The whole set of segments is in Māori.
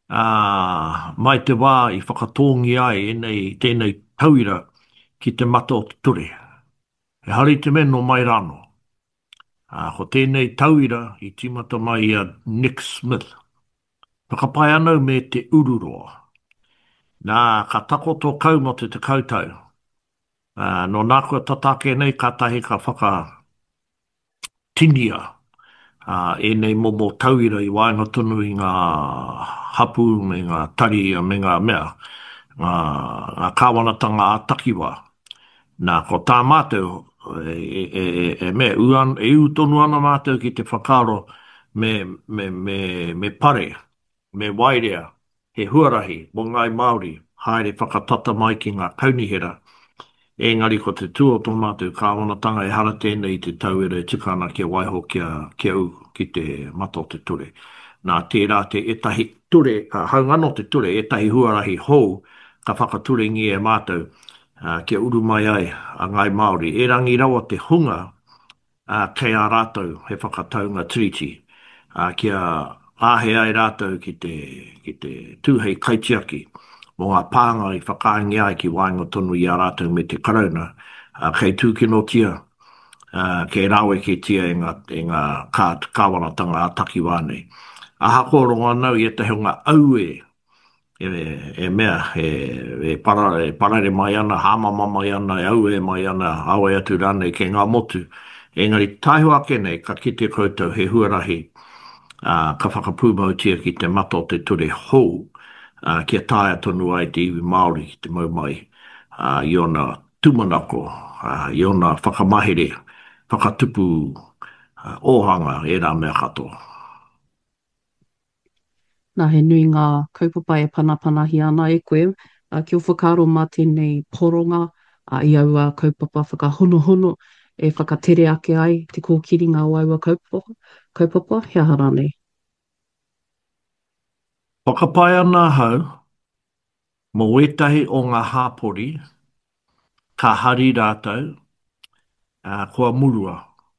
mai te wā i whakatōngi ai tēnei tauira ki te mata o te ture. He hari te meno mai rano. Ko tēnei tauira i timata mai a Nick Smith. Whakapai anau me te ururoa. Nā ka takoto kau mo te kautau. No nā kua tatake nei ka tahi ka whakatinia. E nei momo tauira i waenga tonu i ngā hapu, me ngā tari, me ngā mea, ngā kāwanatanga a takiwa. Nā ko tā mātou, mea, e utonu ana mātou ki te whakaro me pare, me wairea, he huarahi, mo ngai Māori, haere whakatata mai ki ngā kaunihera. Engari ko te tua tō mātou kāwanatanga e hara tēnei i te tauira e tikana kia waiho kia u ki te mata o te ture. Nā tērā te etahi ture, haungano te ture, etahi huarahi hou, ka whakaturengi e mātou kia uru mai ai a ngai Māori. E rangi rawa te hunga kei a rātou he whakataunga treaty. Kia āhe ai rātou ki te tūhei kaitiaki. Mo ngā pānga i whakaangi ai ki wainga tonu i a rātou me te karauna. Kei tūkino tia, kei rawe ki tia e ngā kāwanatanga a takiwā nei. A hako ronga nau i te hunga aue, mea, parare mai ana, hamama mai ana, aue mai ana, aue atu rane ke ngā motu. Engari, taihua ake nei, ka kite koutou he huarahi, ka whakapūmau tia ki te mata o te ture hou, kia taia tonu ai te iwi Māori ki te maumai, i ona tumanako, i ona whakamahere, whakatupu, ohanga, e rā mea katoa. Nā he nui ngā kaupapa e panapanahi ana e koe, ki o whakaro mā tēnei poronga, i aua kaupapa whakahonohono e whakatere ake ai te kōkiri ngā aua kaupapa, he aha rānei. Whakapai ana hau, mo etahi o ngā hāpori, ka hari rātou, kua murua,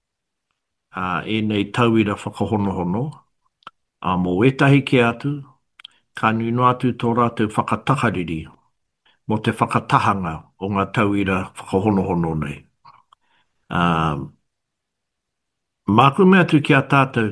e nei tauira whakahonohono, mo etahi ke atu, ka nino atu tō rātou whakatakariri, mo te whakatahanga o ngā tauira whakahonohono nei. Māku mea tu ki a tātou,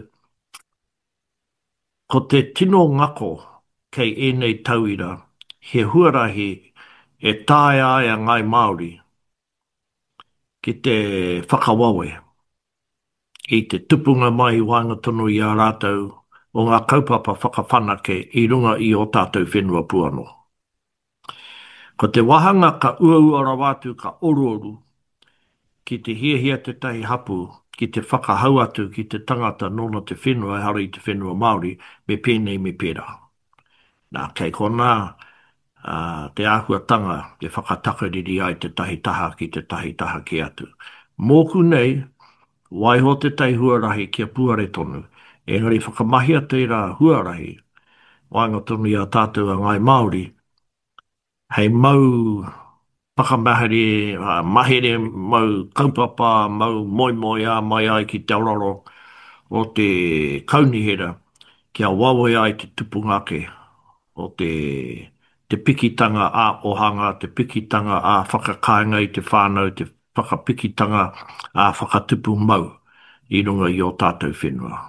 ko te tino ngako kei e nei tauira, he huarahi e tāia ai a ngai Māori, ki te whakawawe, i te tupunga mai wānga tono i a rātou o ngā kaupapa whakawhanake i runga i o tātou whenua puano. Ko te wahanga ka uaua rawatu ka ororu ki te hiahia te tahi hapu, ki te whakahau atu ki te tangata nona te whenua, hara i te whenua Māori, me pēnei me pērā. Nā, kei kona te āhuatanga, te whakatakariri ai te tahi taha ki te tahi taha ki atu. Mōku nei, waiho te tai huarahi kia puare tonu. Engari whakamahia te rā huarahi, wainga tonu i a tātou a ngai Māori, hei mau whakamahere, mahere, mau kaupapa, mau moi a mai ai ki te auraro o te kaunihera, kia wawe ai te tupungake o te pikitanga a ohanga, te pikitanga a whakakainga i te whānau, te whakapikitanga a whakatupu mau i runga i o tātou whenua.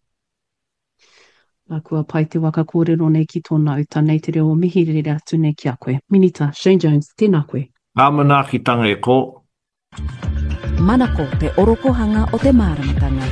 Kua pai te waka kōrero nei ki tōna uta nei te reo mihi rere atu nei ki a koe. Minita, Shane Jones, tēnā koe. Ngā manaakitanga e ko. Manako te orokohanga o te māramatanga.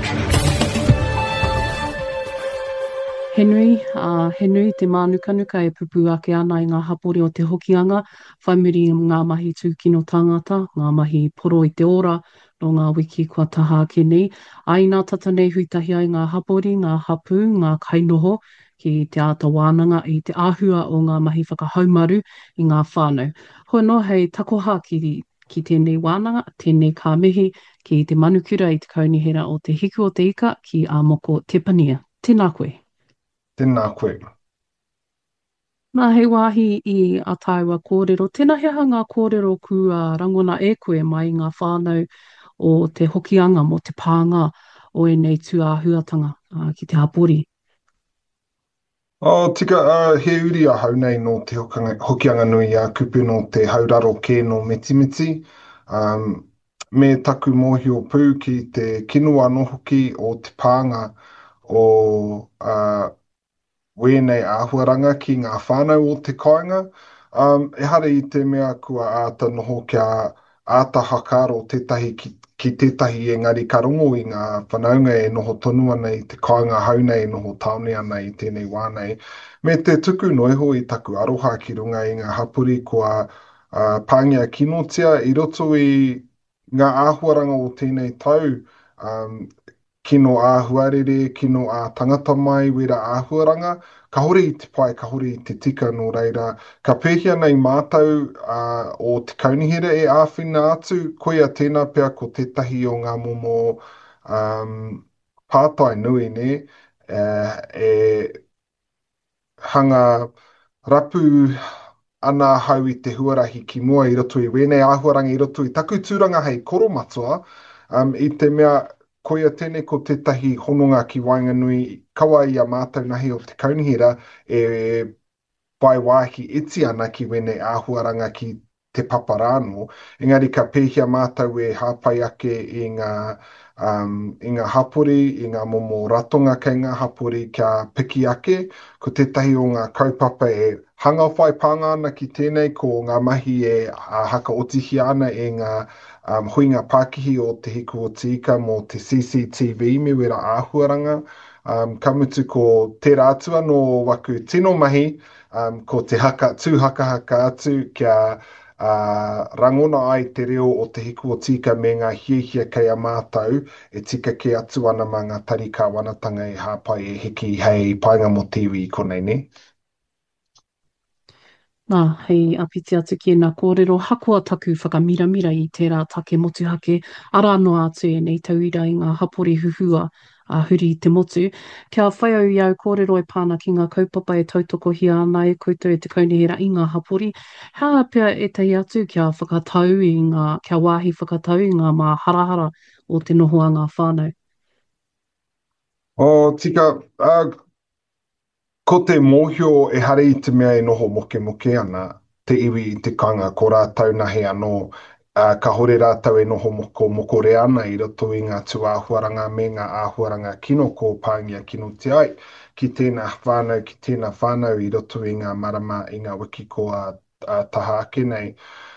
He nui te mānukanuka e pupu ake ana i ngā hapori o te hokianga, whai muri ngā mahi tūkino tangata, ngā mahi poro i te ora, no ngā wiki kua taha ake nei. Ai nā tata nei huitahi ai ngā hapori, ngā hapu, ngā kainoho, ki te āta wānanga i te āhua o ngā mahi whakahaumaru i ngā whānau. Hoi no, hei takoha ki tēnei wānanga, tēnei kā mihi, ki te manukura i te kaunihera o te hiku o te ika ki a moko Tepania. Tēnā koe. Tēnā koe. Nā hei wāhi i a tāua kōrero. Tēnā hea ngā kōrero kua rangona e koe mai ngā whānau o te hokianga mo te pānga o e nei tū āhuatanga ki te hapori. Tika, he uri a hau nei no te hokianga nui a kupu no te hauraro kē no mitimiti. Um, me taku mōhio pū ki te kinua no hoki o te pānga o wēnei āhuaranga ki ngā whānau o te kāinga. Ehara i te mea kua āta noho kia āta hakaro tētahi ki tētahi engari ka rongo i ngā whanaunga e noho tonu ana i te kāinga haunei e noho taone ana i tēnei wānei. Me te tuku noiho i taku aroha ki runga i ngā hapuri kua pāngia kinotia i roto i ngā āhuaranga o tēnei tau. Um, Kino āhuarere, kino ā tangata mai, wera āhuaranga, ka hore i te pai, ka hore i te tika no reira. Ka pēhia nei mātou o te kaunihera e āwhina atu, koia tēnā pea ko tētahi o ngā momo um, pātai nui, ne? E hanga rapu ana hau i te huarahi ki mua i roto i wēnei āhuaranga i roto i taku tūranga hei koro matua, i te mea koia tēnei ko tētahi hononga ki Wainganui, kawa i a mātou nahi o te kaunihira, e pai wāhi iti ana ki wene āhuaranga ki te paparāno. Engari ka pēhia mātou e hāpai ake i ngā hapori, i ngā momo ratonga kei ngā hapori kia piki ake, ko tētahi o ngā kaupapa e hanga whai pānga ana ki tēnei, ko ngā mahi e haka otihi ana e ngā huinga Pākihi o te hiku o tika mō te CCTV me wera āhuaranga. Ka mutu ko te rātua no waku tino mahi, ko te tūhakahaka atu kia rangona ai te reo o te hiku o tika me ngā hiehia kei a mātou e tika ke atu ana ma ngā tarika wanatanga e hāpai e hiki hei painga mo tiwi i konei ne. Nā, hei apiti atu ki nā kōrero hakoa taku whakamiramira i tērā take motuhake ara noa atu e nei tauira i ngā hapori huhua a huri i te motu. Kia whai au iau kōrero e pāna ki ngā kaupapa e tautoko hi ana e koutou e te kaunihera i ngā hapori. Hea pia e tei atu kia whakatau i ngā, kia wāhi whakatau i ngā mā harahara o te noho a ngā whānau. Tika, ko te mōhio e hare i te mea e noho moke moke ana, te iwi i te kanga, ko rātau nahe anō, ka hore rātau e noho moko re ana i roto i ngā tū āhuaranga me ngā āhuaranga kino ko pāngia kino te ai, ki tēnā whānau, ki tēnā whānau i roto i ngā marama, i ngā wiki ko taha ake nei.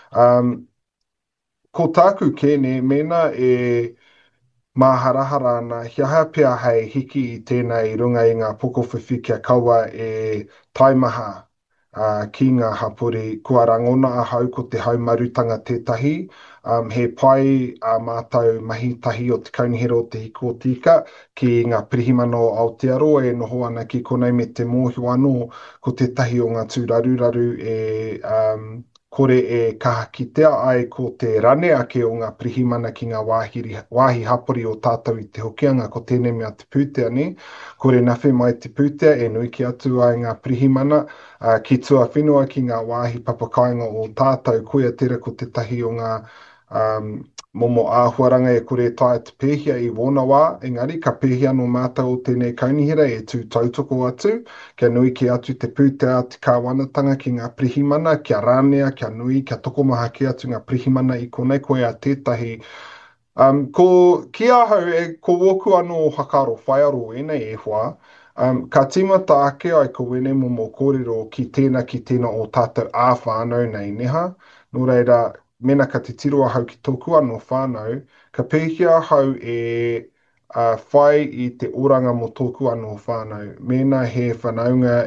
Ko tāku kēne, mena e mā harahara ana, hiaha pia hei hiki i tēnā i runga i ngā pokowhiwhi kia kaua e taimaha ki ngā hapori, kua rangona a hau ko te haumarutanga tētahi, he pai a mātou mahi tahi o te kaunihera o te hiko o tika, ki ngā pirihimana o Aotearoa e noho ana ki konei me te mōhio anō, ko tētahi o ngā tūraruraru e kore e kaha kitea ai ko te rane ake o ngā pirihimana ki ngā wāhi hapori o tātou i te hokianga ko tēnei mea te pūtea ni. Kore nawhi mai te pūtea e nui ki atu ai ngā pirihimana ki tua whenua ki ngā wāhi papakainga o tātou koia tera ko te tahi o ngā momo āhuaranga e kore tae te pēhia i wōna wā, engari ka pēhia no mātou o tēnei kaunihera e tū tautoko atu, kia nui ki atu te pūtea te kāwanatanga ki ngā prihimana, kia rānea, kia nui, kia tokomaha ki atu ngā prihimana i konei koe a tētahi. Ko ki ahau e ko woku anō hakaro whaiaro enei e hua, ka timata ake ai ko wene momo kōrero ki tēnā o tātou āwhānau nei neha, nō reira, mena ka te tiroa hau ki tōku anō whānau, ka pēhia hau e whai i te oranga mo tōku anō whānau. Mena he whanaunga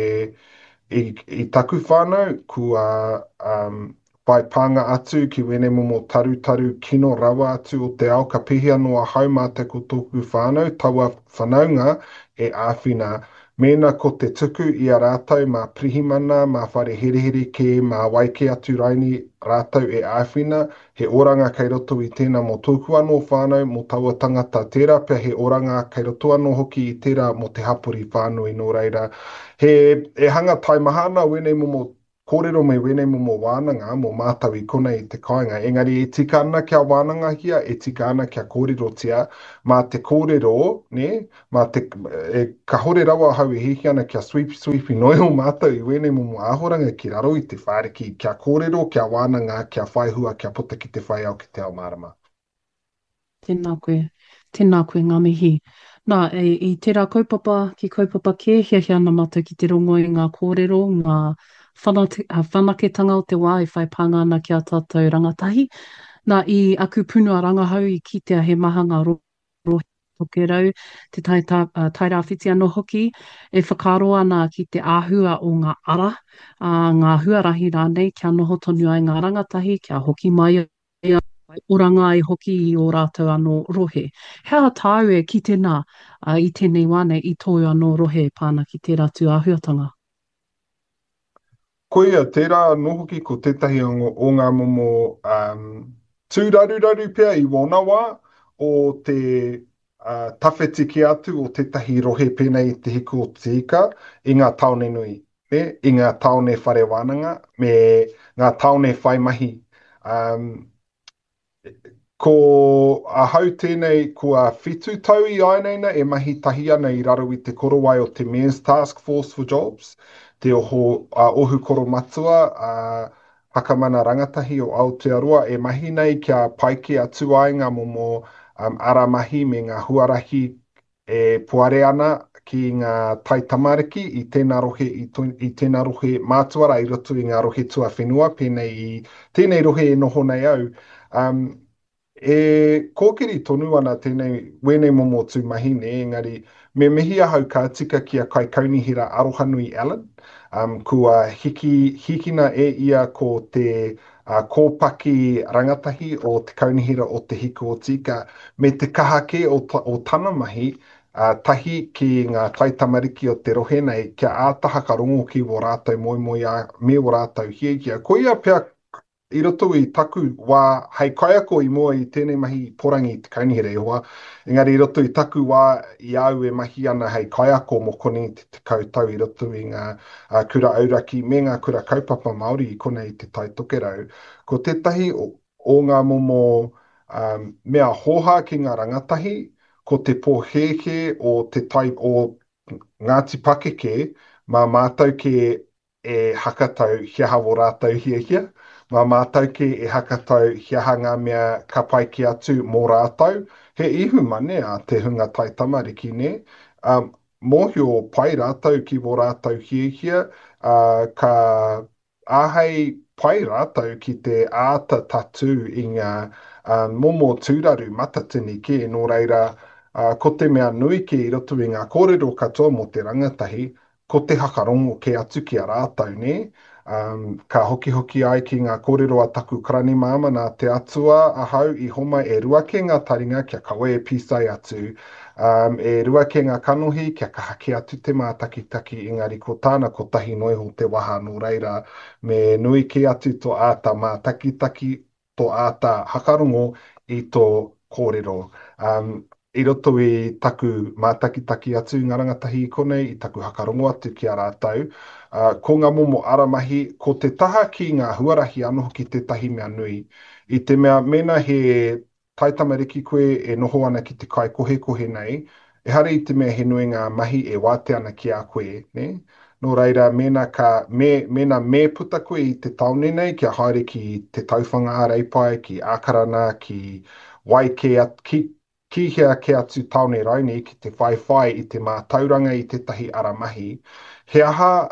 i taku whānau, kua pai pānga atu ki wene momo taru kino rawa atu o te ao, ka pēhia noa hau mātai ko tōku whānau, taua whanaunga e āwhina. Mena ko te tuku i a rātau mā prihimana, mā whare herehere ke, mā waike atu raini rātau e āwhina, he oranga kei roto i tēnā mo tōku anō whānau, mo taua tangata tērā, pia he oranga kei roto anō hoki i tērā mo te hapori whānau i nō reira. E hanga taimahana wene mo kōrero mai wenei momo wānanga mo mātau i konei i te kāinga. Engari e tika ana kia wānanga hia, e tika ana kia kōrero tia, mā te kōrero, ne, mā te, ka hore rawa hau e hihi ana kia sweepy noi o mātau i wenei momo āhoranga ki raro i te whāriki, kia kōrero, kia wānanga, kia whaihua, kia puta ki te whai au ki te ao marama. Tēnā koe ngā mihi. Nā, i tērā kaupapa ki kaupapa kē, hia ana mātou ki te rongo i ngā kōrero, ngā whanaketanga o te wā e whai pānga ana ki a tātou rangatahi. Nā, i aku punua rangahau i kitea he maha ngā rohe toke rau, te tairāwhiti anō hoki, e whakaro ana ki te āhua o ngā ara, ngā huarahi rānei, kia noho tonu ai ngā rangatahi, kia hoki mai oranga ai hoki i o rātou anō rohe. Hea tāu e ki tēnā i tēnei wane i tōu anō rohe pāna ki tērā tū āhuatanga? Koia, tērā nohoki ko tētahi o ngā momo tūraruraru pia i wōnawa o te tawheti ki atu o tētahi rohe pēnei te hiku o te ika i ngā taone nui, i ngā taone whare wānanga me ngā taone whai mahi. Ko a hau tēnei kua whitu tau i ainaina e mahi tahi ana i raro i te korowai o te Men's Task Force for Jobs, te ohu koro matua, hakamana rangatahi o Aotearoa, e mahi nei kia paike atu ai ngā momo ara mahi me ngā huarahi e puare ana ki ngā tai tamariki i tēnā rohe, i tēnā rohe mātuara i roto i ngā rohe tua whenua, pēnei i tēnei rohe e noho nei au. E kōkiri tonu ana tēnei wenei momo tū mahi ne, engari me mihi ahau ka tika kia kai kaunihira Aroha Nui Allen, kua hikina e ia ko te kōpaki rangatahi o te kaunihira o te hiku o tika, me te kahake o tana mahi, tahi ki ngā tai tamariki o te rohe nei, kia ātaha ka rongo ki o rātou moimoi me o rātou hiehia. Ko ia pia i roto i taku wā hei kaiako i mua i tēnei mahi porangi i te kaunihira e hoa. Engari i roto i taku wā i au e mahi ana hei kaiako mokoni te kautau i roto i ngā kura auraki me ngā kura kaupapa Māori i konei te tai tokerau. Ko tētahi o ngā momo mea hoha ki ngā rangatahi, ko te pōhehe o te tai o Ngāti Pakeke, mā mātou ke e hakatau hiaha o rātou hiahia, mā mātou ke e hakatau hiaha ngā mea ka pai ki atu mō rātou, he ihu mane a te hunga tai tamariki ne. Mōhio pai rātou ki mō rātou hiehia, ka āhei pai rātou ki te āta tatu i ngā momo tūraru matatini ke, nō reira, ko te mea nui ke i roto i ngā kōrero katoa mo te rangatahi, ko te hakarongo ke atu ki a rātou ne. Ka hoki ai ki ngā kōrero a taku karani māma nā te atua a hau i homa e rua ke ngā taringa kia kawe e pisai atu, e rua ke ngā kanohi kia kahake atu te mātakitaki, engari ko tāna ko tahi noiho te waha nō reira, me nui ke atu tō āta mātakitaki, tō āta hakarongo i tō kōrero. I roto i taku mātakitaki atu ngā rangatahi i konei, i taku hakarongo atu ki a rātou, ko ngā momo aramahi, ko te taha ki ngā huarahi anoho ki te tahi mea nui. I te mea mena he taitamariki koe e noho ana ki te kai kohe nei, e hare i te mea he nui ngā mahi e wāte ana ki a koe, ne? Nō reira, mena me puta koe i te taone nei, kia haere ki te tauwhanga a reipai, ki ākarana, ki wai ki hea ke atu taone rauni ki te whai i te mātauranga i te tahi aramahi. He aha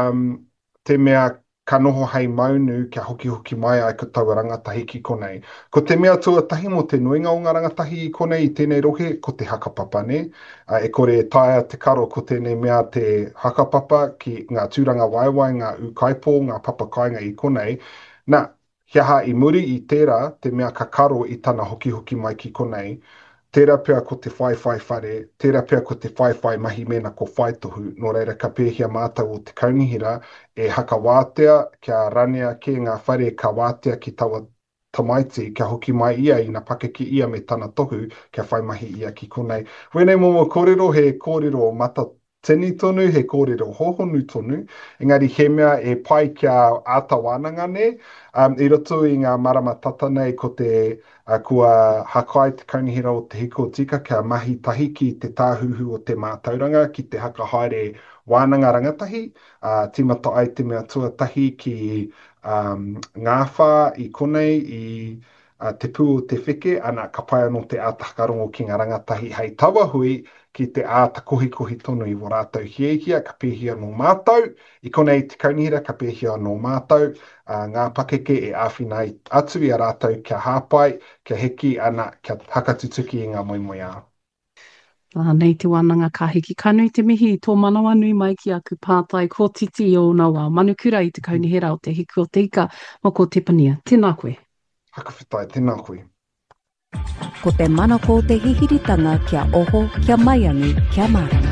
te mea ka noho hei maunu kia hoki mai ai ko taua rangatahi ki konei. Ko te mea tuatahi mo te nuinga o ngā rangatahi i konei i tēnei rohe, ko te hakapapa ne. E kore taia te karo ko tēnei mea te hakapapa ki ngā tūranga waiwai, ngā ukaipo, ngā papakainga i konei. Nā, hiaha i muri i tērā te mea ka karo i tana hoki mai ki konei. Tērā pia ko te whai whare, tērā pia ko te whai mahi mena ko whai tohu, nō reira ka pēhia mātou o te kaunihira e haka wātea kia ranea ke ngā whare ka wātea ki taua tamaiti, kia hoki mai ia i na pakeki ia me tana tohu, kia whai mahi ia ki konei. Wenei momo kōrero he kōrero tini tonu, he kōrero hohonu tonu. Engari he mea e pai kia ātawananga ne, i roto i ngā marama tata nei ko te kua hakai te kaunihira o te hiko tika kia mahi tahi ki te tāhuhu o te mātauranga ki te hakahaere wānanga rangatahi, timata ai te mea tuatahi ki ngāwha i konei i te pū o te whike, ana ka pai anō te ātakarongo ki ngā rangatahi hei tawa hui, ki te āta kohi tonu i wā rātou hiehia, ka pēhia no mātou, i konei te kaunihira ka pēhia no mātou, ngā pakeke e āwhina atu i a rātou kia hāpai, kia heki ana, kia hakatutuki i ngā moimoi ā. Nei te wānanga ka hiki kanui te mihi i tō manawa nui mai ki aku pātai ko titi o nā wā manukura i te kaunihira o te hiku o te ika, mo ko te pania. Tēnā koe. Hakawhitai, tēnā koe. Ko te manako te hihiritanga kia oho, kia maiangi, kia marama.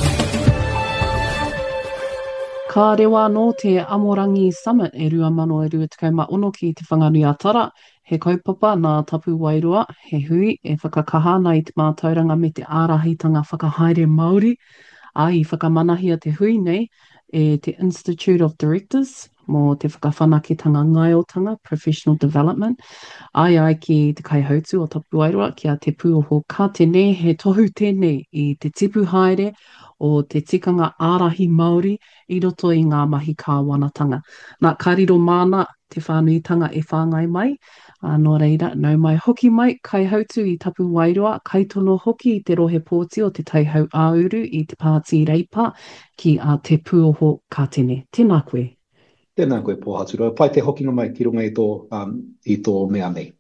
Ka rewa no te Amorangi Summit e 2026 ki te whanganui a Tara. He kaupapa nā tapu wairua, he hui, e whakakahana i te mātauranga me te ārahitanga whakahaere Māori. I whakamanahia te hui nei, e te Institute of Directors, mō te whakawhanaketanga ngaiotanga, Professional Development. Ai ki te kaihautu o tapu wairua, kia te pūoho ka tēnei, he tohu tēnei i te tipu haere o te tikanga ārahi Māori i roto i ngā mahi kāwanatanga. Nā kariro māna te whānuitanga e whāngai mai, nō reira, nau mai hoki mai, kai hautu i tapu wairua, kai tono hoki i te rohe pōti o te taihau āuru i te pāti reipa ki a te pūoho ka tēnei. Tēnā koe. Tēnā koe pōhatura. Pai te hokinga mai ki runga i tō mea nei.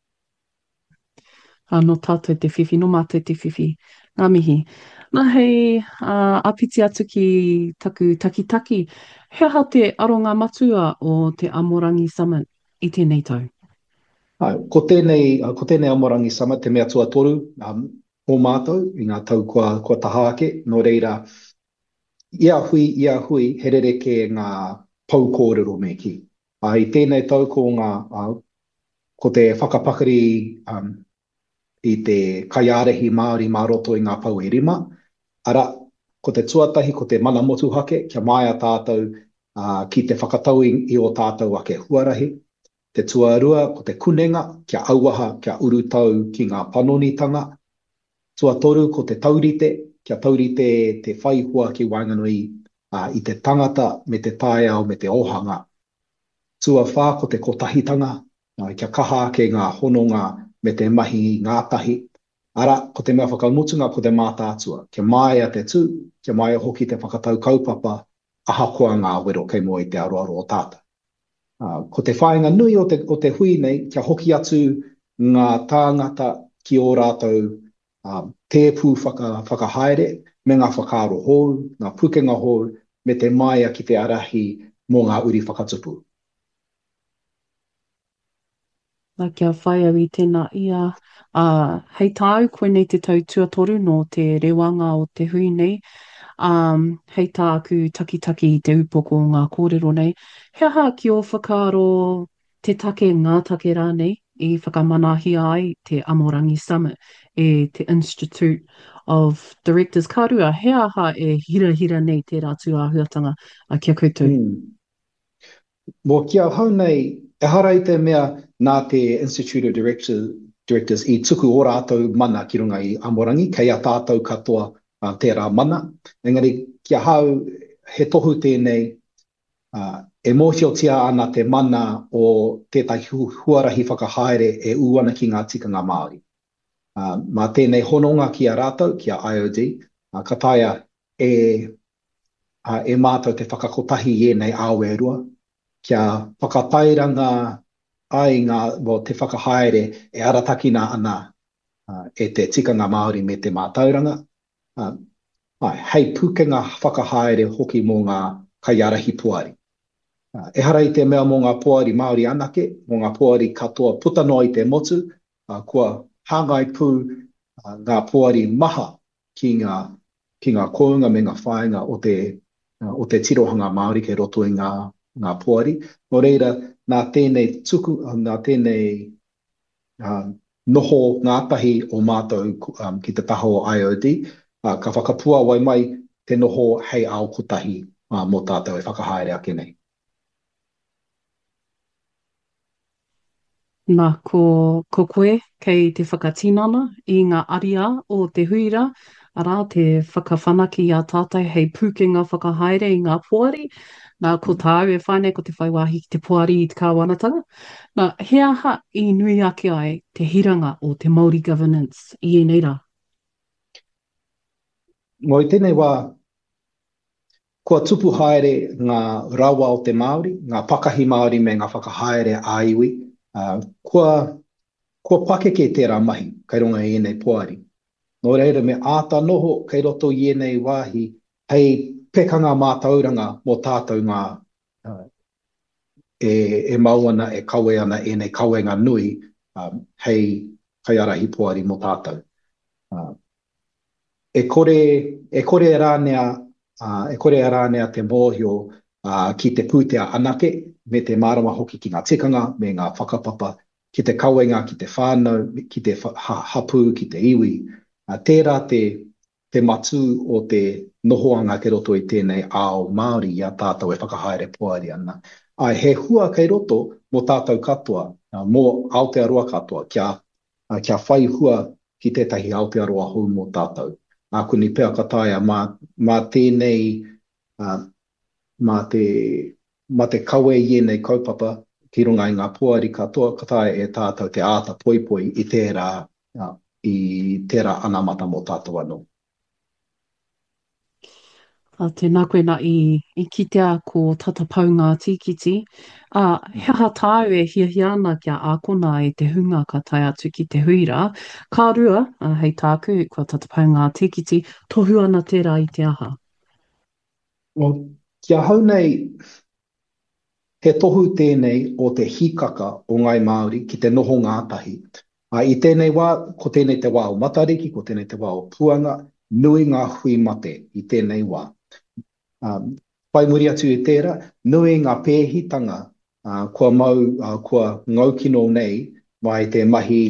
No tātou te whiwhi, no mātou te whiwhi. Ngā mihi. Nā hei apiti atu ki taku taki-taki, hea hao te aronga matua o te Amorangi Summit i tēnei tau? Ko tēnei Amorangi Summit, te mea tuatoru o mātou, i ngā tau kua taha ake, no reira, ia hui, herereke ngā pau kōrero me ki. I tēnei tau ko te whakapakari i te kaiarehi Māori mā roto i ngā pau e rima. Ara, ko te tuatahi, ko te mana motu hake, kia maia tātou ki te whakatau i o tātou ake huarahi. Te tuarua, ko te kunenga, kia auaha, kia urutau ki ngā panonitanga. Tuatoru, ko te taurite, kia taurite te whaihua ki Wainganui i te tangata, me te tāiao, me te ohanga. Tua whā, ko te kotahitanga, kia kaha ke ngā hononga me te mahi ngātahi. Ara, ko te mea whakamutunga, ko te mātātua. Kia maia te tū, kia maia hoki te whakatau kaupapa, ahakoa ngā wero kei mo i te aroaro o tāta. Ko te whainga nui o te hui nei, kia hoki atu ngā tāngata ki o rātou tēpū whakahaere, me ngā whakaaro hou, ngā pukenga hou, me te maia ki te arahi mō ngā uri whakatupu. Nā kia whai au i tēnā ia. Hei tāu, koe nei te tau tuatoru no te rewanga o te hui nei. Hei tā aku taki-taki i te upoko o ngā kōrero nei. Hea ha ki o whakaaro te take ngā take rā nei i whakamanahia ai te Amorangi Summit e te Institute of Directors. Ka rua, hea ha e hira nei te rātu āhuatanga kia koutou. Mō kia hau nei, e hara i te mea nā te Institute of Directors i tuku o rātou mana ki runga i Amorangi, kei a tātou katoa tērā mana. Engari, kia hau he tohu tēnei, e mōhiotia ana te mana o tētahi huarahi whakahaere e uana ki ngā tikanga Māori. Mā tēnei hononga ki a rātou, ki a IOD, ka taia e mātou te whakakotahi i nei awe rua, kia whakatairanga ai te whakahaere e aratakina ana e te tikanga Māori me te mātauranga. Hei pukenga whakahaere hoki mō ngā kaiarahi puari. E hara i te mea mō ngā puari Māori anake, mō ngā puari katoa puta noa i te motu, kua hāngai pū ngā puari maha ki ngā kounga me ngā whainga o te tirohanga Māori ke roto i ngā puari. Nō reira, nā tēnei tuku, nā tēnei noho ngātahi o mātou ki te taho o IOD, ka whakapua wai mai te noho hei ao kutahi mō tātou e whakahaere ake nei. Nā, ko koe kei te whakatinana i ngā aria o te huira, ara te whakawhanaki a tātai hei pūkenga whakahaere i ngā poari. Nā, ko tāu e whainei ko te whaiwahi ki te poari i te kāwanatanga. Nā, he aha i nui ake ai te hiranga o te Māori governance i enei rā? Ngoi tēnei wā, kua tupu haere ngā rawa o te Māori, ngā pakahi Māori me ngā whakahaere a iwi, kua pakeke tērā mahi, kai runga i enei poari. Nō reira me āta noho kei roto i enei wāhi, hei pekanga mātauranga mō tātou ngā mau ana, e kawe ana, e nei kawenga nui, hei kai arahi poari mō tātou. E kore rānea te mōhio ki te pūtea anake, me te marama hoki ki ngā tikanga, me ngā whakapapa, ki te kawenga, ki te whānau, ki te hapū, ki te iwi. Tērā te matu o te nohoanga ke roto i tēnei ao Māori i a tātou e whakahaere poari ana. Ai he hua kei roto mō tātou katoa, mō Aotearoa katoa, kia whai hua ki tētahi Aotearoa hou mō tātou. Kuni pea kataia mā tēnei, mā te kawe i enei kaupapa ki runga i ngā poari katoa, kataia e tātou te āta poipoi i tērā anamata mō tātou anō. Tēnā koe nā i kitea ko tatapau ngā tīkiti. He aha tāu e hiahia ana kia ākona i te hunga ka tai atu ki te huira. Kā rua, hei tāku, kua tatapau ngā tīkiti, tohu ana tērā i te aha. Kia hau nei, he tohu tēnei o te hikaka o ngai Māori ki te noho ngātahi. I tēnei wā, ko tēnei te wā o Matariki, ko tēnei te wā o Puanga, nui ngā hui mate i tēnei wā. Pai muri atu i tērā, nui ngā pēhitanga kua ngau kino nei mai te mahi,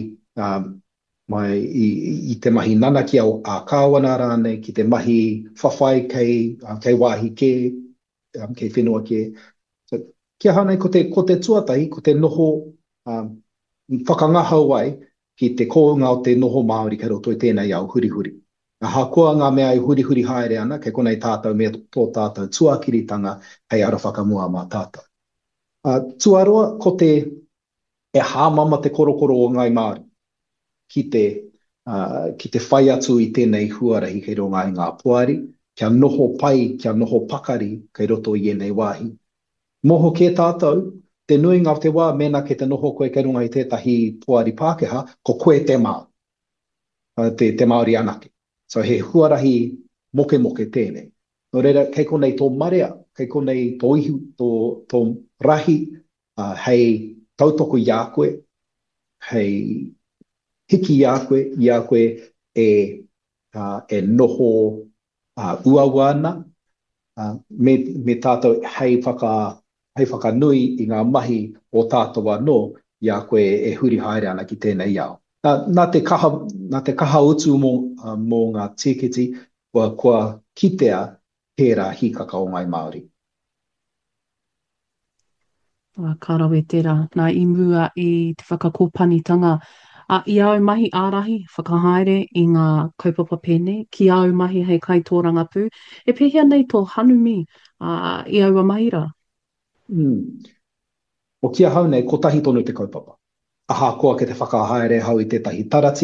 i te mahi nanaki au a kāwana rānei, ki te mahi whawhai kei wāhi kei whenua ke. So, kia hanei ko te tuatahi, ko te noho whakangahau ai ki te kounga o te noho Māori kei roto i tēnei au hurihuri. Hakoa ngā mea i hurihuri haere ana, kei konei tātou mea tō tātou tuakiritanga hei ara whakamua mā tātou. Tuaroa, ko te e hāmama te korokoro o ngai Māori ki te whai atu i tēnei huarahi kei ronga i ngā poari, kia noho pai, kia noho pakari kei roto i enei wāhi. Moho ke tātou, te nui ngā te wā mena ke te noho koe kei runga i tētahi poari Pākehā, ko koe te Māo, te Māori anake. So he huarahi moke tēnei. Nō reira, kei konei tō marea, kei konei tō ihu, tō rahi, hei tautoko i a koe, hei hiki i a koe e noho uaua ana, me tātou hei whakanui i ngā mahi o tātou anō, i a koe e huri haere ana ki tēnei ao. Nā te kaha utu mō ngā tīkiti, kua kitea tērā hikaka o ngai Māori. Kārawe tērā, nā i mua i te whakakōpanitanga. I au mahi ārahi, whakahaere i ngā kaupapa pēnei, ki au mahi hei kaitōranga pū, e pehea nei tō hanumi i aua mahi rā? O kia hau nei, ko tahi tonu te kaupapa. Aha koa ke te whakahaere hau i tētahi tarati,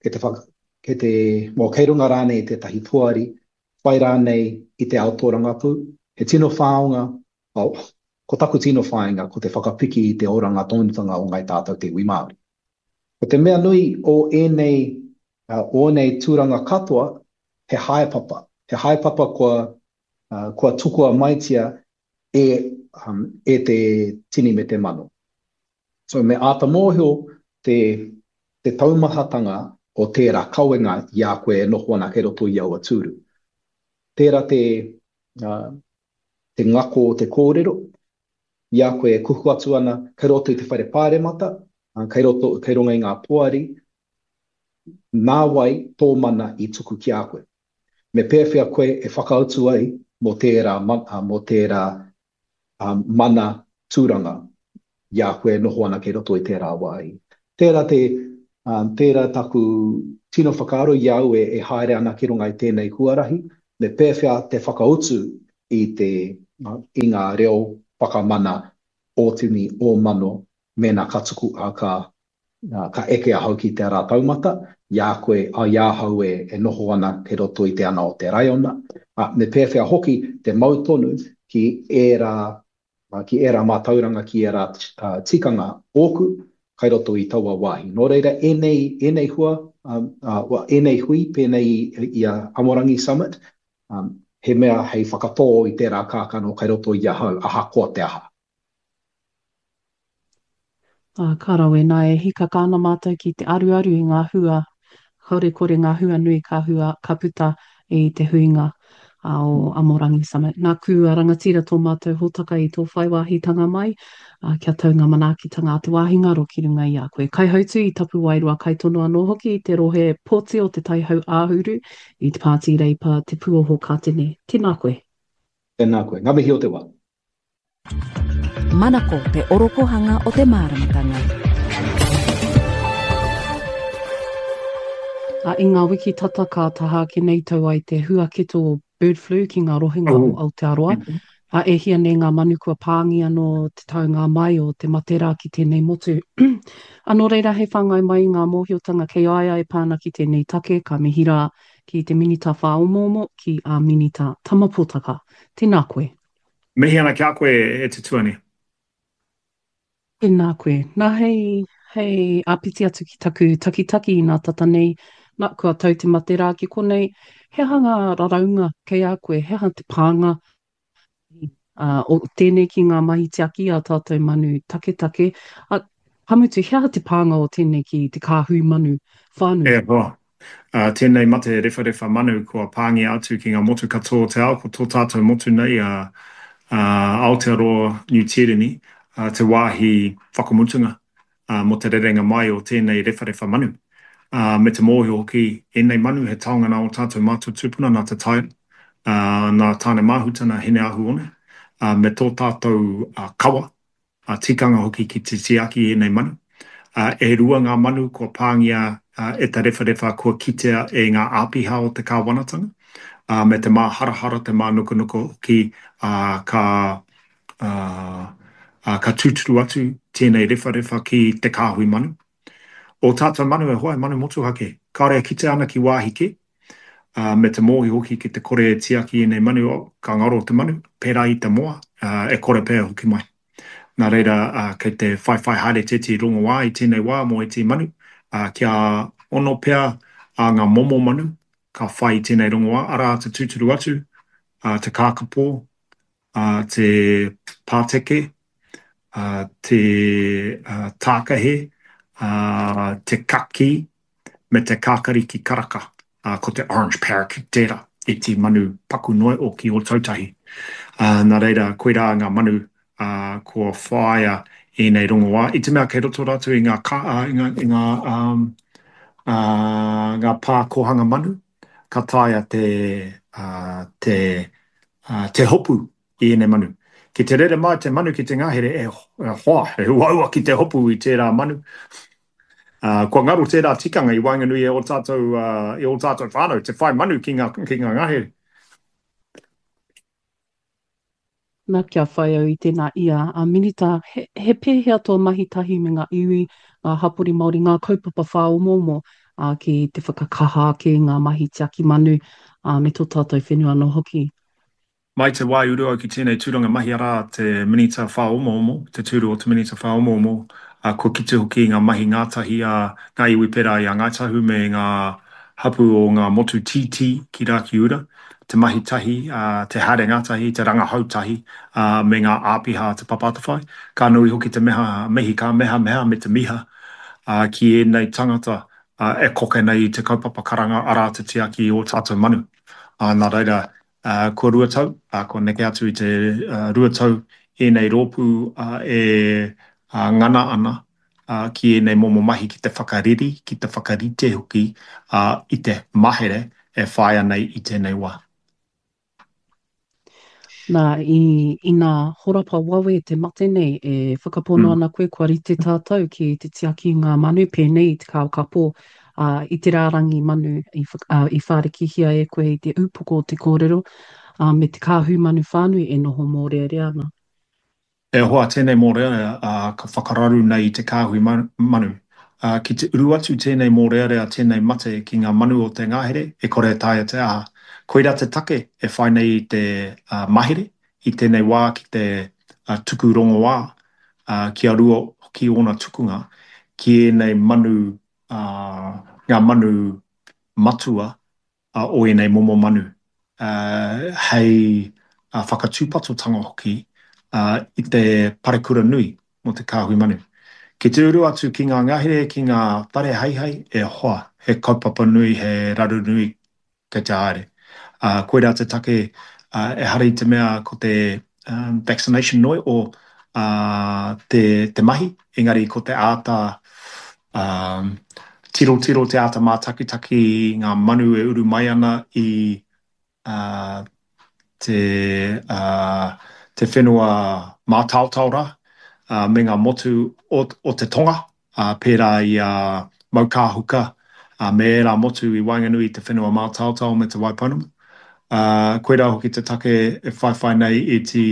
kei runga rānei i tētahi puari, whai rānei i te aotoranga pū, he tino whāonga, ko taku tino whāinga, ko te whakapiki i te oranga tonutanga o ngai tātou te iwi Māori. Ko te mea nui o enei tūranga katoa, he haepapa. He haepapa kua tukua maitia e te tini me te mano. So me āta mōhio te taumahatanga o tērā kawenga i a koe e noho ana kei roto i aua tūru. Tērā te ngako o te kōrero, i a koe e kuhu atu ana kei roto i te whaire pāremata, kei runga i ngā poari, nā wai tō mana i tuku ki a koe. Me pēwhia koe e whakautu ai mo tērā, mo tērā mana tūranga ia koe noho ana kei roto i tērā wai. Tērā taku tino whakaaro i au e haere ana ki runga i tēnei huarahi, me pēwhia te whakautu i ngā reo whakamana o tini o mano me nā katuku ka eke a hau ki te rā taumata, ia koe a ia hau e noho ana ke roto i te ana o te raiona. Me pēwhia hoki te mautonu ki era mātauranga, ki era tikanga ōku, kai roto i taua wāhi. Nō reira, enei hui, pēnei i a Amorangi Summit, he mea hei whakatō i tērā kākano kai roto i a hau, aha koa te aha. Ka rawe nā e hika kāna mātou ki te aruaru i ngā hua, haure kore ngā hua nui ka puta i te huinga o Amorangi Summit. Nā kua rangatira tō mātou hōtaka i tō whaiwāhitanga mai, kia taunga manaakitanga a te wāhinga ro ki runga i a koe. Kai hautu i tapu wairua kai tono anō hoki i te rohe pōti o te taihau āhuru i te pāti reipa te puoho ka tene. Tēnā koe. Tēnā koe. Ngā mihi o te wā. Manako te orokohanga o te māramatanga. I ngā wiki tata ka taha ke nei tau ai te huaketo bird flu ki ngā rohinga o Aotearoa. E hia nei ngā manu kua pāngi anō te taunga mai o te matera ki tēnei motu. Anō reira he whangai mai ngā mōhiotanga kei aia e pāna ki tēnei take, ka mihira ki te minita whaomomo ki a minita tamapotaka. Tēnā koe. Mihi ana kia koe e te tuani. Tēnā koe. Nā hei apiti atu ki taku takitaki i ngā tata nei, nā kua tau te matera ki konei, he hanga raraunga kei a koe, he hanga te pānga o tēnei ki ngā mahi te aki a tātou manu take. Hamutu, he hanga te pānga o tēnei ki te kāhui manu whānui. Hoa. Tēnei mate rewha manu kua pāngi atu ki ngā motu katoa te ao, ko tō tātou motu nei Aotearoa New Tirini, te wāhi whakamutunga mo te rerenga mai o tēnei rewha manu. Me te mōhi hoki, enei manu he taongana o tātou mātou tūpuna nā te taia, nā tāne māhutana hene ahu one, me tō tātou kawa, tikanga hoki ki te tiaki enei manu. E rua ngā manu kua pāngia e ta rewha kua kitea e ngā āpiha o te kāwanatanga, me te mā harahara, te mā nuku ki ka tūturu atu tēnei rewha ki te kāhui manu. O tātou manu e hoa, manu motu hake. Kāre kite ana ki wāhike, me te mōhi hoki ki te kore e tiaki nei manu o ka ngaro o te manu, pērā i te moa, e kore pēr hoki mai. Nā reira, kei te whai haere teti rongo wā i tēnei wā mo e te manu, kia ono pēr ngā momo manu, ka whai i tēnei rongo wā, ara te tūturu atu, te kākapo, te pāteke, te tākahe, te kaki, me te kākari ki karaka, ko te orange pear ki tērā, i te manu paku noi o ki o tautahi. Nā reira, koe rā ngā manu kua whaia i nei rongo wā. I te mea kei roto ratu i ngā pā kohanga manu, ka taia te hopu i nei manu. Ki te rere mai te manu ki te ngahere e hoa, e uaua ki te hopu i tērā manu. Kua ngaru tērā tikanga i Wainganui e o tātou whānau, te whai manu ki ngā ngahere. Nā kia whai au i tēnā ia. Minita, he pēhea tō mahi tahi me ngā iwi, ngā hapori Māori, ngā kaupapa whaomomo ki te whakakaha ki ngā mahi te aki manu me tō tātou whenua no hoki. Mai te wai urua ki tēnei tūranga mahi ara te minita whaomomo, te tūru o te minita whaomomo, ko kite hoki ngā mahi ngātahi ngā iwi pera i a Ngaitahu me ngā hapu o ngā motu titi ki Raki Ura, te mahi tahi, te haere ngātahi, te ranga hautahi, me ngā āpiha te papatawhai. Ka nui hoki te mehi ka meha me te miha ki e nei tangata e koke nei te kaupapa karanga ara te tiaki o tātou manu. Nā reira, ko ruatau, ko neke atu i te ruatau e nei rōpū e ngana ana ki e nei momo mahi ki te whakariri, ki te whakarite hoki i te mahere e whaia nei I tēnei wā. Nā, i nā horapa wawe te mate nei, e whakapono ana koe kua rite tātou ki te tiaki ngā manu pēnei te kao kapo I te rārangi manu I whārekihia e koe I te upoko o te kōrero me te kāhu manu whānui e noho mō rea rea ana. E hoa tēnei mō rea ka whakararu nei te kāhui manu. Ki te uru atu tēnei mō rea tēnei mate ki ngā manu o te ngāhere, e kore tāia te aha. Koira te take e whai nei I te mahere, I tēnei wā ki te tuku rongo wā, ki a rua ki ona tukunga, ki e nei manu, ngā manu matua o e nei momo manu. Hei whakatūpatotanga hoki, I te parekura nui mo te kāhui manu. Ki te uru atu ki ngā ngahere, ki ngā whare heihei, e hoa, he kaupapa nui, he raru nui kei te haere. Koera te take e hari te mea ko te vaccination noi o te mahi, engari ko te āta tiro te āta mā takitaki ngā manu e uru mai ana I te whenua mātautaura me ngā motu o te tonga, pērā I maukāhuka, me rā motu I Wainganui te whenua mātautau me te Waiponamu. Koera hoki te take e whai nei I te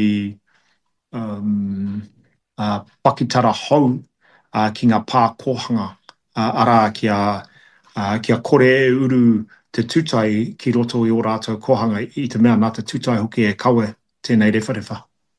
pakitara hou ki ngā pā kōhanga ara kia kore e uru te tūtai ki roto I o rātou kōhanga I te mea nā te tūtai hoki e kawe tēnei rewharewha.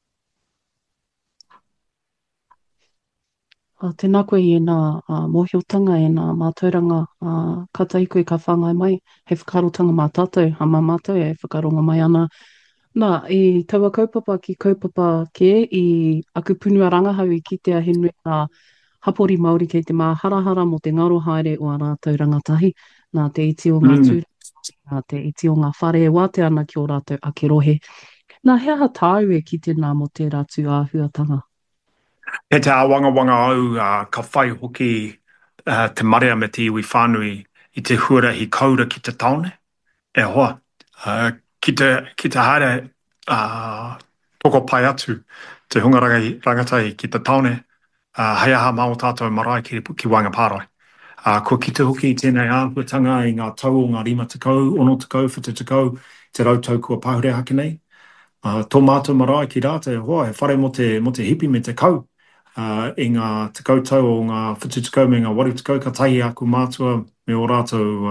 Tēnā koe I nā mōhiotanga e nā mātauranga kata I koe ka whāngai mai, hei whakarotanga mā tātou, ha mā mātou e whakaronga mai ana. Nā, I taua kaupapa ki kaupapa ke, I aku punua rangahau I kitea he nui ngā hapori Māori kei te māharahara mo te ngaro haere o a rātou rangatahi, nā te iti o ngā tūra, nā te iti o ngā whare e wāte ana ki o rātou ake rohe. Nā, he aha tāu e kite nā mo te rātu āhuatanga? He te awangawanga au ka whai hoki te marea me te iwi whānui I te huarahi kaura ki te taone. E hoa, ki te haere toko pai atu te hungarangatai ki te taone, hei aha mao tātou marae ki Wangapārai. Ko ki te hoki tēnei āhuatanga I ngā tau o ngā 5 tekau, 6 tekau, 7 tekau, te rautau kua pahure hake nei. Tō mātou marae ki rātou, hoa, he whare mo te hipi me te kau. I ngā tekau tau o ngā 7 tekau me ngā 8 tekau, ka tahi aku mātua me o rātou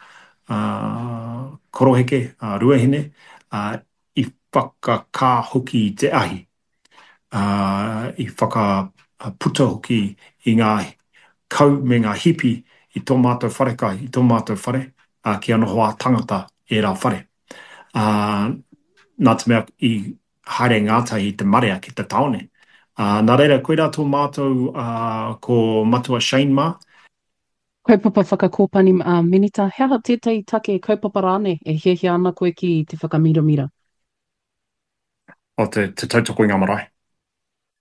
koroheke, ruahine, I whakakā hoki I te ahi. I whakaputa hoki I ngā kau me ngā hipi I tō mātou wharekai, I tō mātou whare, ki anoho a tangata e rā whare. Nā te mea I haere ngātai I te marea ki te taone. Nā reira, koe rā tō mātou ko matua Shane Ma. Kaupapa whakakōpani Minita, he aha tētai take kaupapa rāne e hiahia ana koe ki te whakamiramira? O te tautoko I ngā marae.